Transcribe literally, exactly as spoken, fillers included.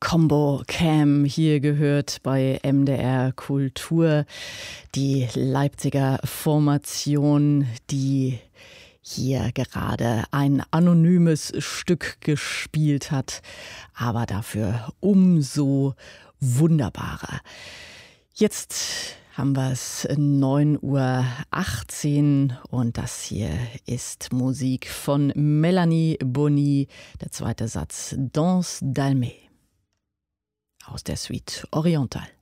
Combo Cam hier gehört bei M D R Kultur. Die Leipziger Formation, die hier gerade ein anonymes Stück gespielt hat, aber dafür umso wunderbarer. Jetzt haben wir es neun Uhr achtzehn und das hier ist Musik von Melanie Bonny, der zweite Satz Danse d'Almé aus der Suite Orientale.